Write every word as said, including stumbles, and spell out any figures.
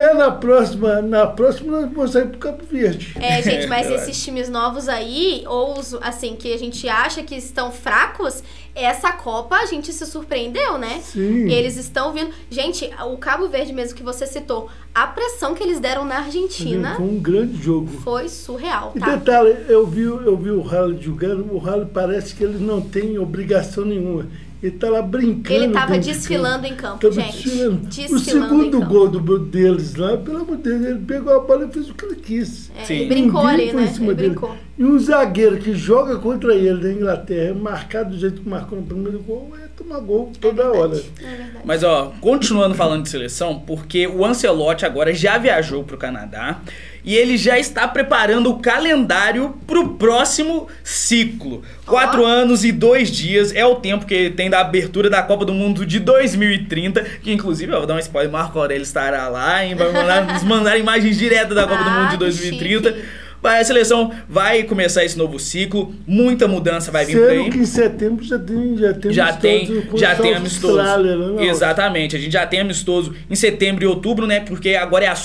calhar na próxima, na próxima nós vamos sair pro Cabo Verde. É, gente, mas esses times novos aí, ou os, assim, que a gente acha que estão fracos, essa Copa a gente se surpreendeu, né? Sim. Eles estão vindo... Gente, o Cabo Verde mesmo que você citou, a pressão que eles deram na Argentina... Foi um grande jogo. Foi surreal, E tá? detalhe, eu vi, eu vi o Halle jogando, o Halle parece que ele não tem obrigação nenhuma. Ele tá lá brincando. Ele tava dentro de desfilando campo. em campo, Tava gente. Desfilando. Desfilando o segundo em campo. gol do, deles lá, pelo amor de Deus, ele pegou a bola e fez o que ele quis. É, Sim. ele brincou Ninguém ali, foi em né? cima Ele dele. brincou. E um zagueiro que joga contra ele da Inglaterra, marcado do jeito que marcou no primeiro gol, é tomar gol toda É hora. verdade, é verdade. Mas ó, continuando falando de seleção, porque o Ancelotti agora já viajou pro Canadá e ele já está preparando o calendário pro próximo ciclo. Quatro Ó. anos e dois dias é o tempo que ele tem da abertura da Copa do Mundo de dois mil e trinta, que inclusive, eu vou dar um spoiler, Marco Aurélio estará lá e vai mandar, nos mandar imagens diretas da Copa do Ah, Mundo de que dois mil e trinta. chique. Vai, a seleção vai começar esse novo ciclo, muita mudança vai vir por Sendo aí. que em setembro já tem já tem Já amistoso tem, com já a tem amistoso. Austrália, né? Exatamente, a gente já tem amistoso em setembro e outubro, né? Porque agora é a